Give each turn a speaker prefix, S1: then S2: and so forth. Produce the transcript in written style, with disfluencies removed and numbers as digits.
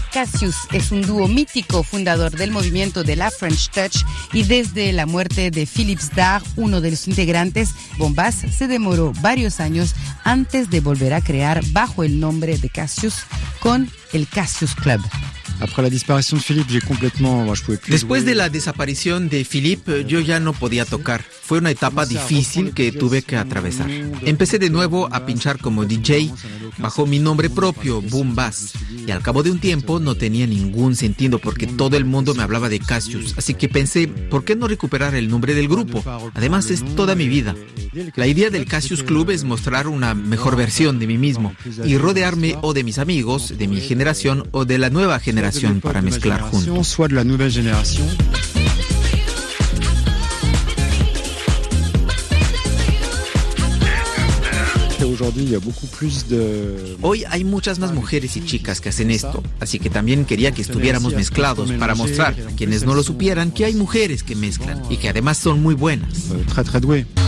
S1: Cassius es un dúo mítico, fundador del movimiento de la French Touch, y desde la muerte de Philippe Zdar, uno de los integrantes, Bombas se demoró varios años antes de volver a crear bajo el nombre de Cassius con el Cassius Club.
S2: Después de la desaparición de Philippe, yo ya no podía tocar. Fue una etapa difícil que tuve que atravesar. Empecé de nuevo a pinchar como DJ bajo mi nombre propio, Boom Bass. Y al cabo de un tiempo no tenía ningún sentido porque todo el mundo me hablaba de Cassius. Así que pensé, ¿por qué no recuperar el nombre del grupo? Además, es toda mi vida. La idea del Cassius Club es mostrar una mejor versión de mí mismo y rodearme o de mis amigos, de mi generación o de la nueva generación para mezclar juntos. Hoy hay muchas más mujeres y chicas que hacen esto, así que también quería que estuviéramos mezclados para mostrar a quienes no lo supieran que hay mujeres que mezclan y que además son muy buenas.